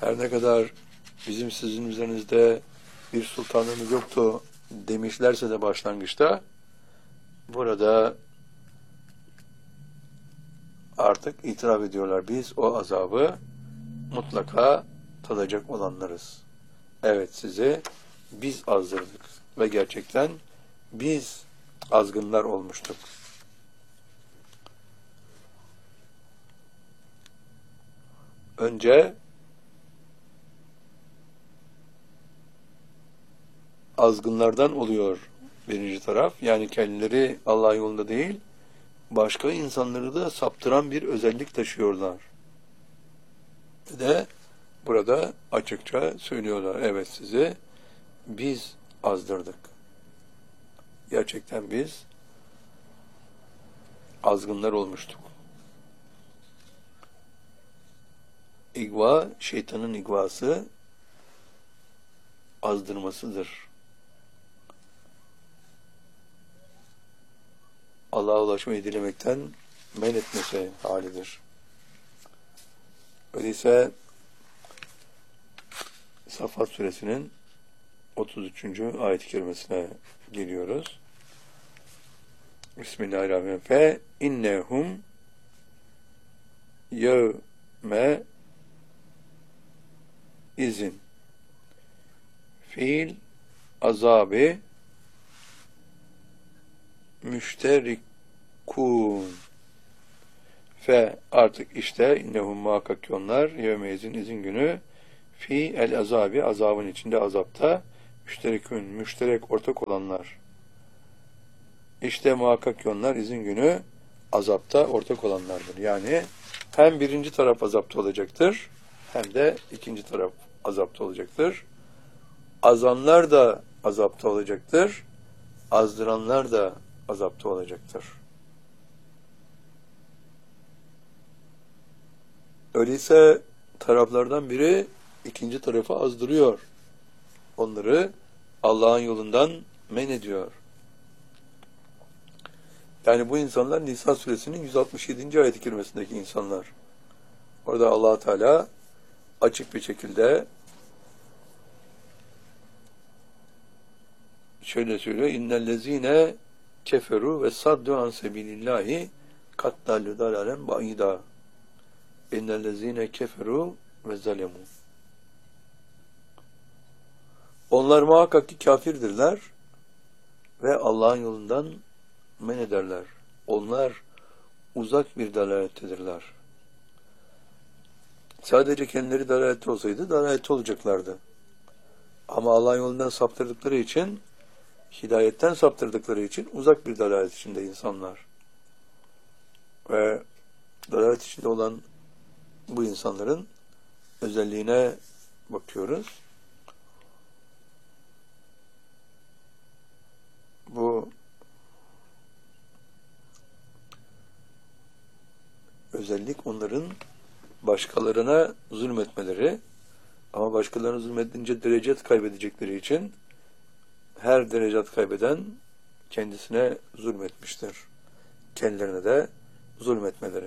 Her ne kadar bizim sizin üzerinizde bir sultanlığımız yoktu demişlerse de başlangıçta, burada artık itiraf ediyorlar. Biz o azabı mutlaka tadacak olanlarız. Evet, sizi biz azdırdık ve gerçekten biz azgınlar olmuştuk. Önce azgınlardan oluyor birinci taraf. Yani kendileri Allah yolunda değil, başka insanları da saptıran bir özellik taşıyorlar. Ve de burada açıkça söylüyorlar. Evet, sizi biz azdırdık. Gerçekten biz azgınlar olmuştuk. İgva, şeytanın igvası azdırmasıdır. Allah'a ulaşmayı dilemekten men etmesi halidir. Öyleyse Saffat suresinin 33. ayet-i kerimesine geliyoruz. Bismillahirrahmanirrahim. Fe innehum yevme izin fiil azabı müşterikun. Fe artık işte innehum muhakkak onlar yevmeyizin izin günü fi el azabi azabın içinde azapta müşterikun müşterek ortak olanlar. İşte muhakkak onlar izin günü azapta ortak olanlardır. Yani hem birinci taraf azapta olacaktır hem de ikinci taraf azapta olacaktır. Azanlar da azapta olacaktır. Azdıranlar da azapta olacaktır. Öyleyse taraflardan biri ikinci tarafı azdırıyor. Onları Allah'ın yolundan men ediyor. Yani bu insanlar Nisa suresinin 167. ayet-i kerimesindeki insanlar. Orada Allah Teala açık bir şekilde şöyle söylüyor. İnnellezine keferu ve saddu an sebilillahi kaddallu dalalen ba'ida. İnnellezine keferu ve zalemu. Onlar muhakkak ki kafirdirler ve Allah'ın yolundan men ederler. Onlar uzak bir dalalettedirler. Sadece kendileri dalalette olsaydı dalalette olacaklardı. Ama Allah'ın yolundan saptırdıkları için, hidayetten saptırdıkları için uzak bir dalalet içinde insanlar. Ve dalalet içinde olan bu insanların özelliğine bakıyoruz. Bu özellik onların başkalarına zulmetmeleri, ama başkalarına zulmedince derecet kaybedecekleri için her derecet kaybeden kendisine zulmetmiştir. Kendilerine de zulmetmeleri.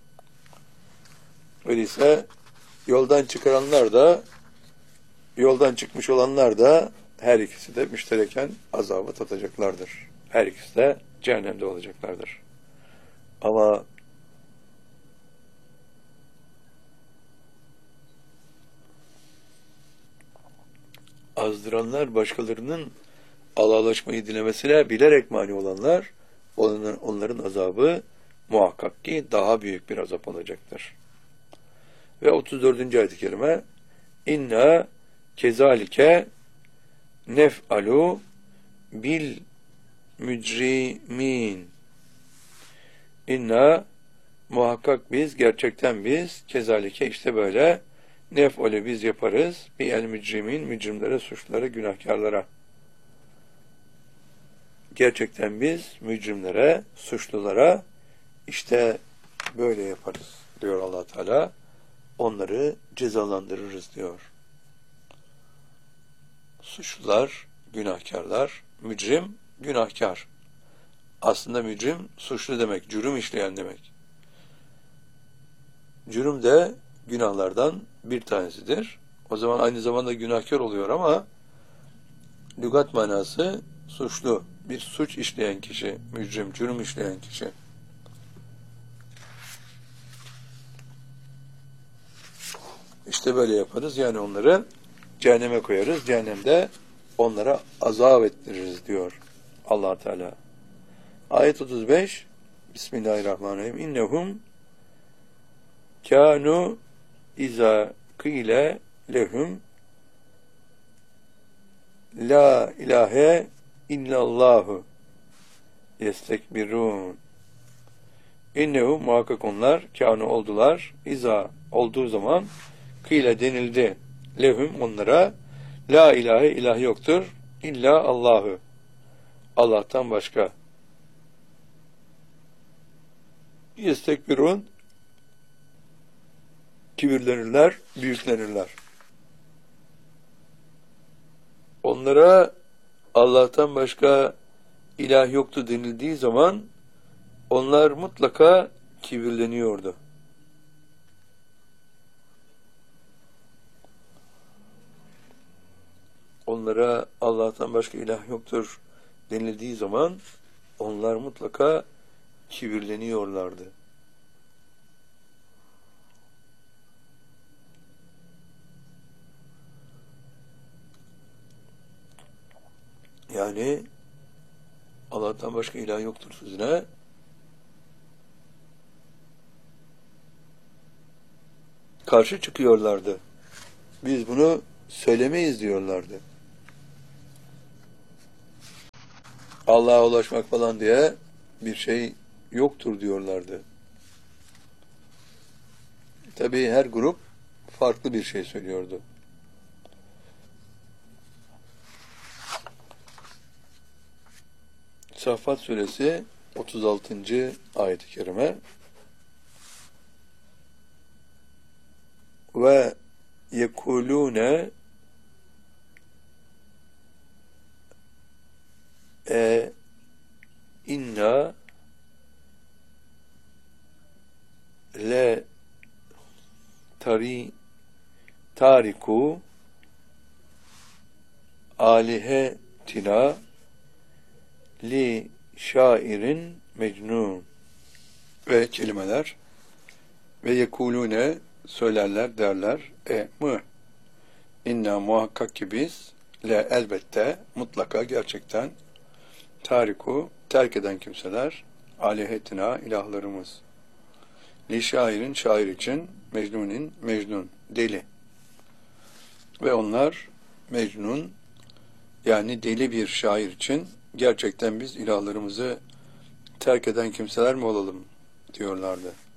Öyleyse yoldan çıkaranlar da, yoldan çıkmış olanlar da her ikisi de müştereken azabı tatacaklardır. Her ikisi de cehennemde olacaklardır. Ama azdıranlar, başkalarının Allah'laşmayı dilemesine bilerek mani olanlar, onların azabı muhakkak ki daha büyük bir azap olacaktır. Ve 34. ayet-i kerime İnna kezalike nef'alu bil mücrimin. İnna muhakkak biz, gerçekten biz, kezalike işte böyle, nef'alu biz yaparız, bil mücrimin, mücrimlere, suçlulara, günahkarlara. Gerçekten biz mücrimlere, suçlulara işte böyle yaparız diyor Allah Teala. Onları cezalandırırız diyor. Suçlular, günahkarlar, mücrim, günahkar. Aslında mücrim, suçlu demek, cürüm işleyen demek. Cürüm de günahlardan bir tanesidir. O zaman aynı zamanda günahkar oluyor ama lügat manası suçlu, bir suç işleyen kişi, mücrim, cürüm işleyen kişi. İşte böyle yaparız. Yani onları cehenneme koyarız. Cehennemde onlara azap ettiririz diyor Allah Teala. Ayet 35. Bismillahirrahmanirrahim. İnnehum kânu izâ kîle lehum la ilahe illallahu yestekbirun. İnnehum muhakkak onlar kânu oldular. İza olduğu zaman kıyle denildi. Lehum onlara la ilahe ilah yoktur. İlla Allahu. Allah'tan başka. Yestekbirun kibirlenirler, büyüklenirler. Onlara Allah'tan başka ilah yoktu denildiği zaman onlar mutlaka kibirleniyordu. Onlara Allah'tan başka ilah yoktur denildiği zaman onlar mutlaka kibirleniyorlardı. Yani Allah'tan başka ilah yoktur sözüne karşı çıkıyorlardı. Biz bunu söylemeyiz diyorlardı. Allah'a ulaşmak falan diye bir şey yoktur diyorlardı. Tabii her grup farklı bir şey söylüyordu. Saffat Suresi 36. ayet-i kerime ve yekulune inna le tariku alihetina li şairin mecnun ve kelimeler ve yekulune söylerler derler mı inna muhakkak ki biz le elbette mutlaka gerçekten tariku terk eden kimseler alihetina ilahlarımız li şairin şair için mecnunin mecnun deli ve onlar mecnun yani deli bir şair için gerçekten biz ilahlarımızı terk eden kimseler mi olalım diyorlardı.